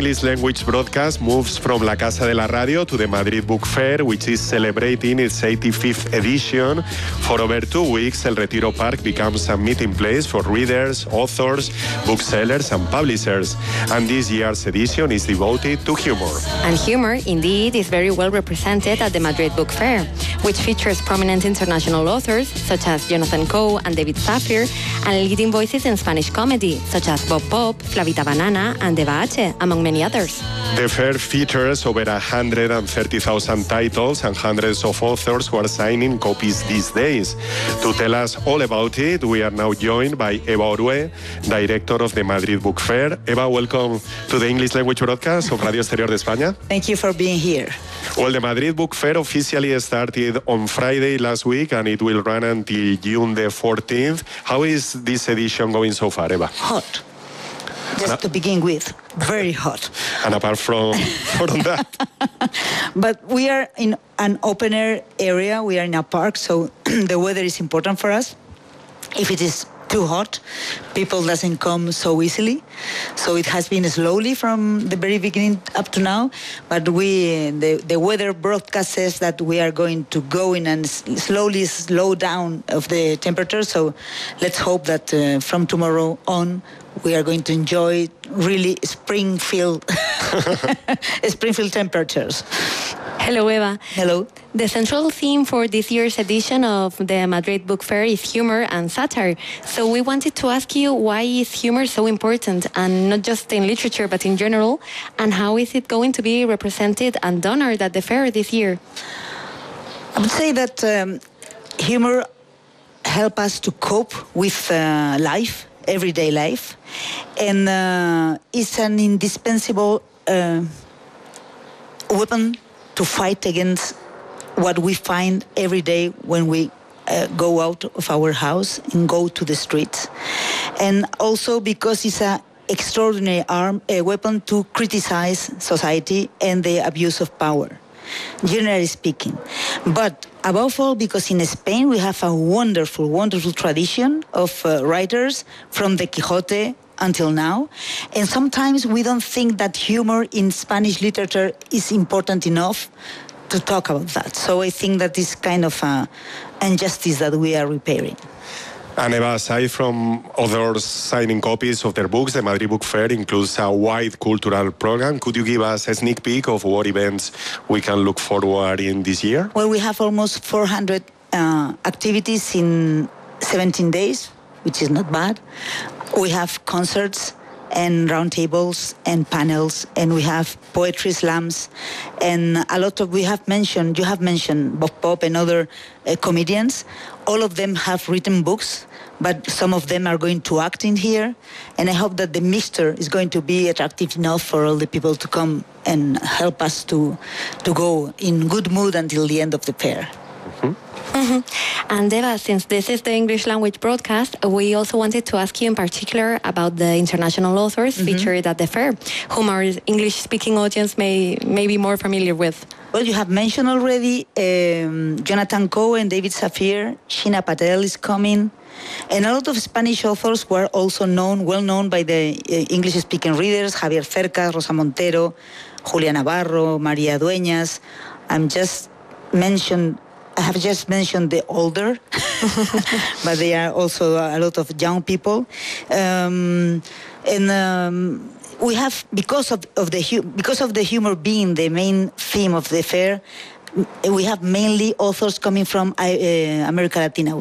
English language broadcast moves from La Casa de la Radio to the Madrid Book Fair, which is celebrating its 85th edition. For over 2 weeks, El Retiro Park becomes a meeting place for readers, authors, booksellers, and publishers. And this year's edition is devoted to humor. And humor, indeed, is very well represented at the Madrid Book Fair, which features prominent international authors such as Jonathan Coe and David Safir, and leading voices in Spanish comedy such as Bob Pop, Flavita Banana, and Deva H., among many others. The fair features over 130,000 titles and hundreds of authors who are signing copies these days. To tell us all about it, we are now joined by Eva Orue, director of the Madrid Book Fair. Eva, welcome to the English language broadcast of Radio Exterior de España. Thank you for being here. Well, the Madrid Book Fair officially started on Friday last week, and it will run until June the 14th. How is this edition going so far, Eva? Hot. Just to begin with, very hot. And apart from that? But we are in an open air area. We are in a park, so the weather is important for us. If it is too hot, people doesn't come so easily. So it has been slowly from the very beginning up to now. But the weather broadcast says that we are going to go in and slowly slow down of the temperature. So let's hope that from tomorrow on, we are going to enjoy really Springfield temperatures. Hello, Eva. Hello. The central theme for this year's edition of the Madrid Book Fair is humor and satire. So we wanted to ask you, why is humor so important, and not just in literature but in general, and how is it going to be represented and honored at the fair this year? I would say that humor helps us to cope with life, everyday life, and it's an indispensable weapon to fight against what we find every day when we go out of our house and go to the streets. And also because it's an extraordinary weapon to criticize society and the abuse of power, generally speaking. But above all, because in Spain we have a wonderful, wonderful tradition of writers from the Quixote until now. And sometimes we don't think that humor in Spanish literature is important enough to talk about that. So I think that is kind of an injustice that we are repairing. And Eva, aside from others signing copies of their books, the Madrid Book Fair includes a wide cultural program. Could you give us a sneak peek of what events we can look forward in this year? Well, we have almost 400 activities in 17 days, which is not bad. We have concerts and roundtables and panels, and we have poetry slams, and you have mentioned Bob Pop and other comedians. All of them have written books, but some of them are going to act in here, and I hope that the mixture is going to be attractive enough for all the people to come and help us to go in good mood until the end of the fair. Mm-hmm. Mm-hmm. And Eva, since this is the English language broadcast, we also wanted to ask you in particular about the international authors featured at the fair, whom our English-speaking audience may be more familiar with. Well, you have mentioned already Jonathan Coe and David Safir. Sheena Patel is coming. And a lot of Spanish authors who are also well known by the English-speaking readers: Javier Cercas, Rosa Montero, Julia Navarro, María Dueñas. I have just mentioned the older, but they are also a lot of young people. We have, because of the humor being the main theme of the fair, we have mainly authors coming from America Latina.